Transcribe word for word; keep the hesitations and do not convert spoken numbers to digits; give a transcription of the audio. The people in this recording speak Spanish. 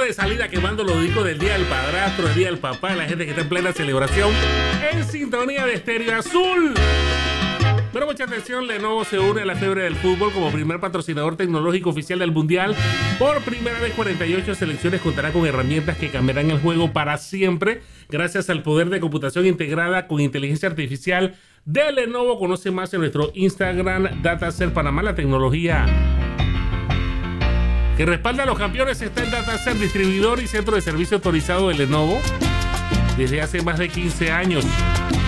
de salida quemando los discos del Día del Padrastro, el Día del Papá, la gente que está en plena celebración en sintonía de Estéreo Azul. Pero mucha atención, Lenovo se une a la fiebre del fútbol como primer patrocinador tecnológico oficial del Mundial. Por primera vez, cuarenta y ocho selecciones contarán con herramientas que cambiarán el juego para siempre gracias al poder de computación integrada con inteligencia artificial de Lenovo. Conoce más en nuestro Instagram, DataCer Panamá. La tecnología que respalda a los campeones está en DataCer, distribuidor y centro de servicio autorizado de Lenovo desde hace más de quince años.